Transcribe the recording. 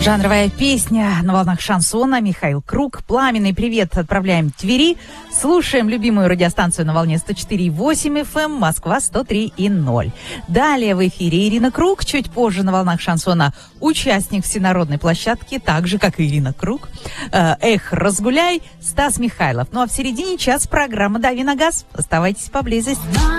Жанровая песня на волнах шансона. Михаил Круг. Пламенный привет отправляем Твери. Слушаем любимую радиостанцию на волне 104,8 FM, Москва 103,0. Далее в эфире Ирина Круг. Чуть позже на волнах шансона участник всенародной площадки, так же, как и Ирина Круг. Эх, разгуляй, Стас Михайлов. Ну а в середине час программа «Дави на газ». Оставайтесь поблизости.